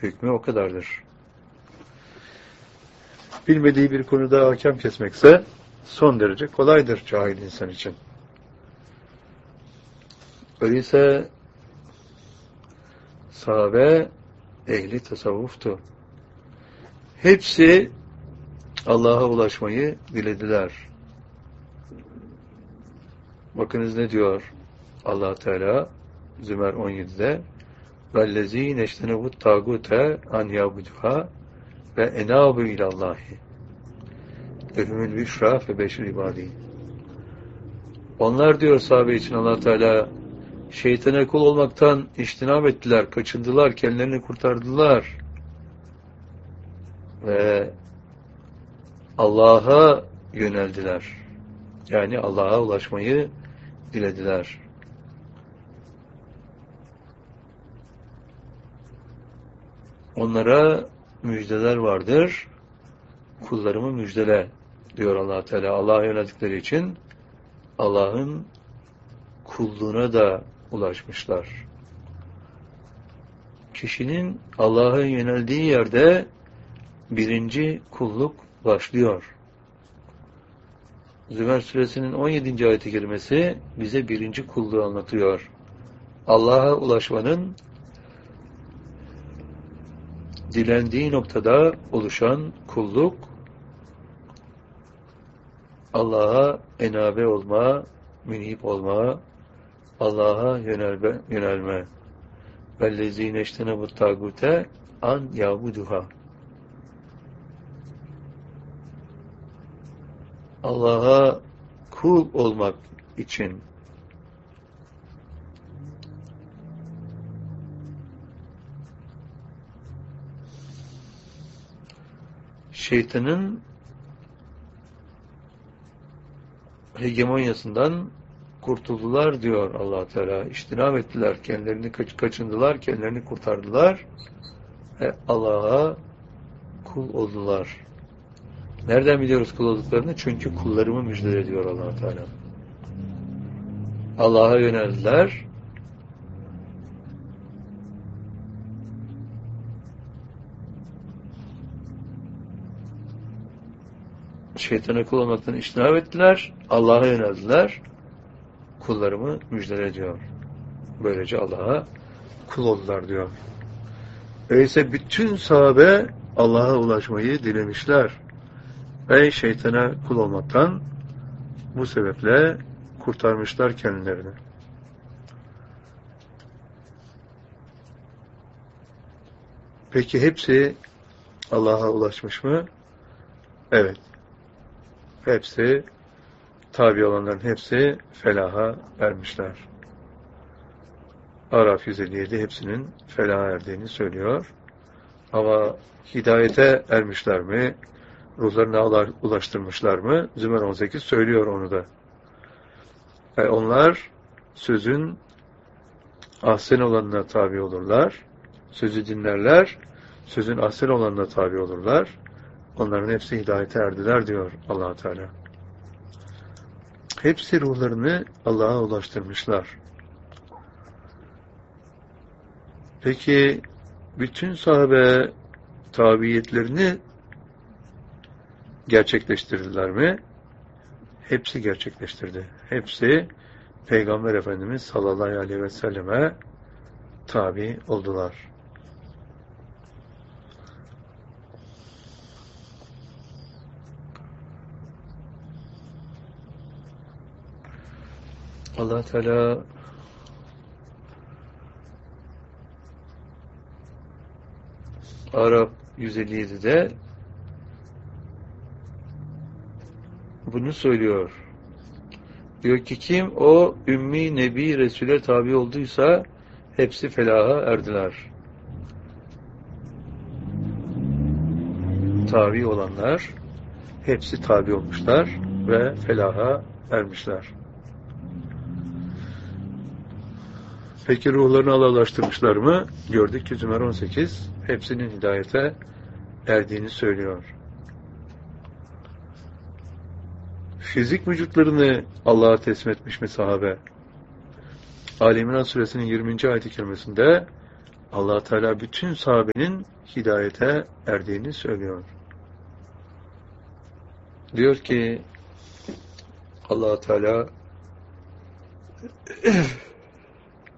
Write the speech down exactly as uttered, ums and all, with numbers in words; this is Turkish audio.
hükmü o kadardır. Bilmediği bir konuda hakem kesmekse son derece kolaydır cahil insan için. Öyleyse sahabe ehli tasavvuftu. Hepsi Allah'a ulaşmayı dilediler. Bakınız ne diyor Allah Teala Zümer on yedide وَالَّذ۪ينَ اَجْتَنَبُوا الطَّاغُوتَ اَنْ يَعْبُدُهَا وَاَنَابُوا اِلَى اللّٰهِ لَهُمُ الْبُشْرَى فَبَشِّرْ عِبَادِهِ. Onlar diyor sahabe için Allah Teala şeytana kul olmaktan içtinab ettiler, kaçındılar, kendilerini kurtardılar ve Allah'a yöneldiler. Yani Allah'a ulaşmayı dilediler. Onlara müjdeler vardır. Kullarımı müjdele diyor Allah Teala. Allah'a yöneldikleri için Allah'ın kulluğuna da ulaşmışlar. Kişinin Allah'a yöneldiği yerde birinci kulluk başlıyor. Zümer suresinin on yedinci ayet-i kerimesi bize birinci kulluğu anlatıyor. Allah'a ulaşmanın dilendiği noktada oluşan kulluk, Allah'a enabe olma, münip olma, Allah'a yönelme, yönelme. وَالَّذ۪ينَ اجْتَنَبُوا الطَّاغُوتَ اَنْ يَعْبُدُهَا. Allah'a kul olmak için şeytanın hegemonyasından kurtuldular diyor Allah Teala. İçtinab ettiler, kendilerini kaç kaçındılar, kendilerini kurtardılar ve Allah'a kul oldular. Nereden biliyoruz kul olduklarını? Çünkü kullarımı müjdele ediyor Allah Teala. Allah'a yöneldiler. Şeytana kul olmaktan içtinab ettiler. Allah'a yöneldiler. Kullarımı müjdele ediyor. Böylece Allah'a kul oldular diyor. Öyleyse bütün sahabe Allah'a ulaşmayı dilemişler. Ve şeytana kul olmaktan bu sebeple kurtarmışlar kendilerini. Peki hepsi Allah'a ulaşmış mı? Evet. Hepsi, tabi olanların hepsi felaha ermişler. Araf yüz elli yedi hepsinin felaha erdiğini söylüyor. Ama hidayete ermişler mi? Ruhlarına ulaştırmışlar mı? Zümer on sekiz söylüyor onu da. Yani onlar sözün ahsen olanına tabi olurlar. Sözü dinlerler. Sözün ahsen olanına tabi olurlar. Onların hepsi hidayete erdiler diyor Allah Teala. Hepsi ruhlarını Allah'a ulaştırmışlar. Peki bütün sahabe tabiyetlerini gerçekleştirdiler mi? Hepsi gerçekleştirdi. Hepsi Peygamber Efendimiz sallallahu aleyhi ve selleme tabi oldular. Allah Teala Arap yüz elli yedide bunu söylüyor. Diyor ki kim o ümmi nebi Resul'e tabi olduysa hepsi felaha erdiler. Tabi olanlar hepsi tabi olmuşlar ve felaha ermişler. Peki ruhlarını Allah'laştırmışlar mı? Gördük ki Zümer on sekiz hepsinin hidayete erdiğini söylüyor. Fizik vücutlarını Allah'a teslim etmiş mi sahabe? Ali İmran suresinin yirminci ayet-i kerimesinde Allah Teala bütün sahabenin hidayete erdiğini söylüyor. Diyor ki Allah Teala